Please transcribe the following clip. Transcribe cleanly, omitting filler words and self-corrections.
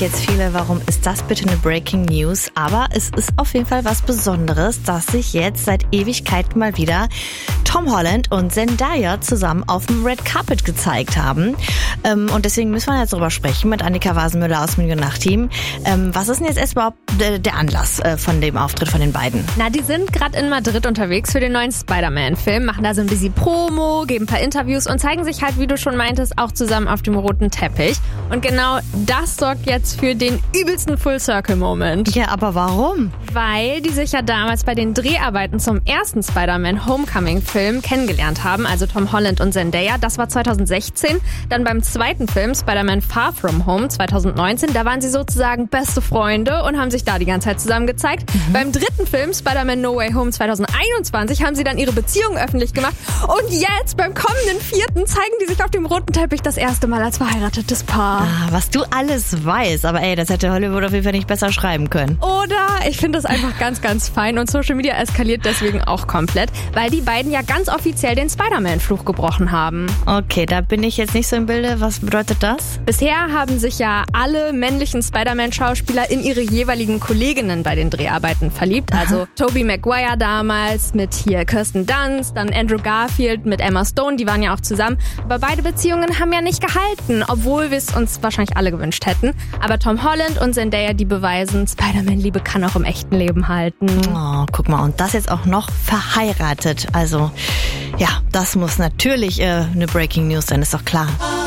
Jetzt viele, warum ist das bitte eine Breaking News? Aber es ist auf jeden Fall was Besonderes, dass sich jetzt seit Ewigkeiten mal wieder Tom Holland und Zendaya zusammen auf dem Red Carpet gezeigt haben. Und deswegen müssen wir jetzt darüber sprechen mit Annika Wasenmüller aus dem Millionär-Team. Was ist denn jetzt erst überhaupt der Anlass von dem Auftritt von den beiden? Na, die sind gerade in Madrid unterwegs für den neuen Spider-Man-Film, machen da so ein bisschen Promo, geben ein paar Interviews und zeigen sich halt, wie du schon meintest, auch zusammen auf dem roten Teppich. Und genau das sorgt jetzt für den übelsten Full-Circle-Moment. Ja, aber warum? Weil die sich ja damals bei den Dreharbeiten zum ersten Spider-Man Homecoming-Film kennengelernt haben, also Tom Holland und Zendaya. Das war 2016. Dann beim zweiten Film, Spider-Man Far From Home, 2019, da waren sie sozusagen beste Freunde und haben sich da die ganze Zeit zusammen gezeigt. Beim dritten Film, Spider-Man No Way Home 2021, haben sie dann ihre Beziehung öffentlich gemacht. Und jetzt, beim kommenden vierten, zeigen die sich auf dem roten Teppich das erste Mal als verheiratetes Paar. Was du alles weißt, aber das hätte Hollywood auf jeden Fall nicht besser schreiben können. Oder ich finde das einfach ganz, ganz fein und Social Media eskaliert deswegen auch komplett, weil die beiden ja ganz offiziell den Spider-Man-Fluch gebrochen haben. Okay, da bin ich jetzt nicht so im Bilde. Was bedeutet das? Bisher haben sich ja alle männlichen Spider-Man-Schauspieler in ihre jeweiligen Kolleginnen bei den Dreharbeiten verliebt. Also Tobey Maguire damals mit hier Kirsten Dunst, dann Andrew Garfield mit Emma Stone, die waren ja auch zusammen. Aber beide Beziehungen haben ja nicht gehalten, obwohl wir es uns wahrscheinlich alle gewünscht hätten. Aber Tom Holland und Zendaya, die beweisen, Spider-Man-Liebe kann auch im echten Leben halten. Oh, guck mal, und das jetzt auch noch verheiratet. Also, ja, das muss natürlich eine Breaking News sein, ist doch klar.